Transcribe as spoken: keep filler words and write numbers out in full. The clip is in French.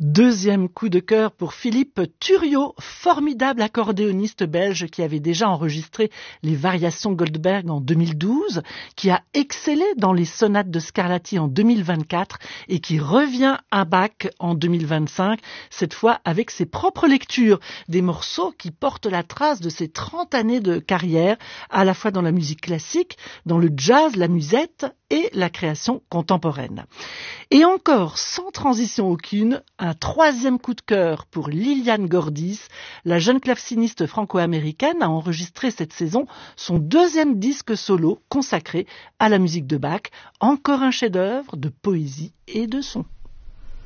Deuxième coup de cœur pour Philippe Thuriot, formidable accordéoniste belge qui avait déjà enregistré les variations Goldberg en deux mille douze, qui a excellé dans les sonates de Scarlatti en deux mille vingt-quatre et qui revient à Bach en deux mille vingt-cinq, cette fois avec ses propres lectures, des morceaux qui portent la trace de ses trente années de carrière, à la fois dans la musique classique, dans le jazz, la musette et la création contemporaine. Et encore, sans transition aucune, un troisième coup de cœur pour Liliane Gordis. La jeune claveciniste franco-américaine a enregistré cette saison son deuxième disque solo consacré à la musique de Bach. Encore un chef-d'œuvre de poésie et de son.